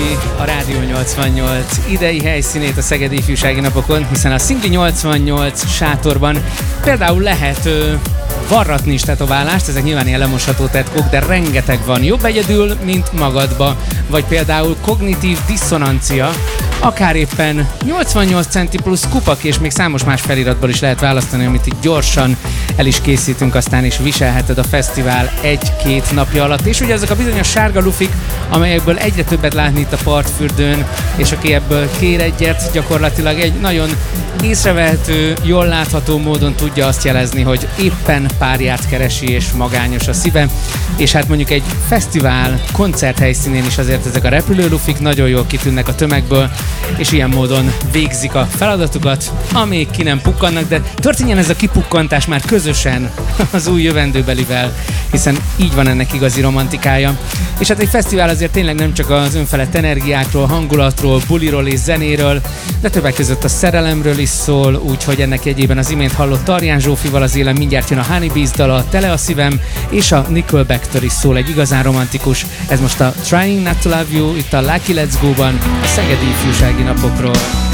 ki a Rádió 88 idei helyszínét a Szegedi Ifjúsági Napokon, hiszen a Szingli 88 sátorban például lehet varratni is tetoválást, ezek nyilván ilyen lemosható tetkók, de rengeteg van. Jobb egyedül, mint magadba. Vagy például kognitív diszonancia, akár éppen 88 centi plusz kupak, és még számos más feliratból is lehet választani, amit itt gyorsan el is készítünk, aztán is viselheted a fesztivál 1-2 napja alatt. És ugye ezek a bizonyos sárga lufik, amelyekből egyre többet látni itt a partfürdőn, és aki ebből kér egyet, gyakorlatilag egy nagyon észrevehető, jól látható módon tudja azt jelezni, hogy éppen párját keresi és magányos a szíve, és hát mondjuk egy fesztivál koncerthelyszínén is azért ezek a repülőlufik nagyon jól kitűnnek a tömegből, és ilyen módon végzik a feladatukat, amíg ki nem pukkannak, de történjen ez a kipukkantás már közösen az új jövendőbelivel, hiszen így van ennek igazi romantikája. És hát egy fesztivál azért tényleg nem csak az önfelett energiákról, hangulatról, buliról és zenéről, de többek között a szerelemről is szól, úgyhogy ennek jegyében az imént hallott Tarján Zsófival az élen mindjárt jön a Honeybees dala, Tele a szívem, és a Nickelbacktől is szól egy igazán romantikus. Ez most a Trying Not to Love You, itt a Lucky Let's Go-ban, a Szegedi Ifjúsági Napokról.